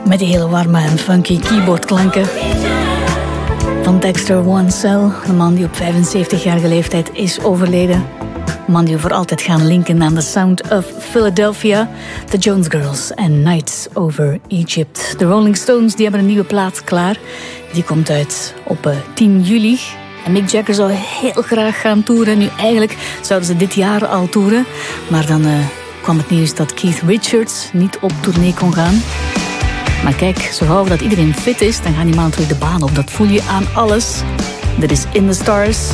Met die hele warme en funky keyboardklanken van Dexter Wansel, een man die op 75-jarige leeftijd is overleden. Een man die we voor altijd gaan linken aan The Sound of Philadelphia, The Jones Girls en Nights Over Egypt. De Rolling Stones die hebben een nieuwe plaat klaar. Die komt uit op 10 juli. En Mick Jagger zou heel graag gaan toeren. Nu eigenlijk zouden ze dit jaar al toeren. Maar dan kwam het nieuws dat Keith Richards niet op tournee kon gaan. Maar kijk, zo gauw dat iedereen fit is, dan gaan die maanden terug de baan op. Dat voel je aan alles. Dit is In the Stars.